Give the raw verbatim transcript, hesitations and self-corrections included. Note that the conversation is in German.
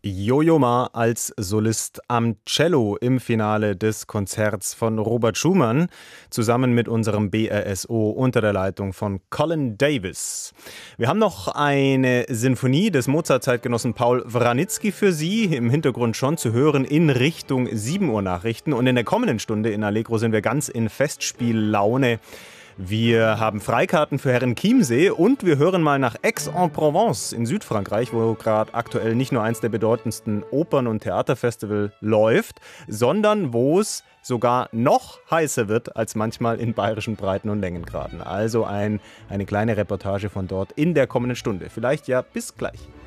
Jojo Ma als Solist am Cello im Finale des Konzerts von Robert Schumann, zusammen mit unserem B R S O unter der Leitung von Colin Davis. Wir haben noch eine Sinfonie des Mozart-Zeitgenossen Paul Wranitzky für Sie, im Hintergrund schon zu hören in Richtung sieben Uhr Nachrichten. Und in der kommenden Stunde in Allegro sind wir ganz in Festspiellaune. Wir haben Freikarten für Herren Chiemsee und wir hören mal nach Aix-en-Provence in Südfrankreich, wo gerade aktuell nicht nur eins der bedeutendsten Opern- und Theaterfestival läuft, sondern wo es sogar noch heißer wird als manchmal in bayerischen Breiten- und Längengraden. Also ein, eine kleine Reportage von dort in der kommenden Stunde. Vielleicht ja bis gleich.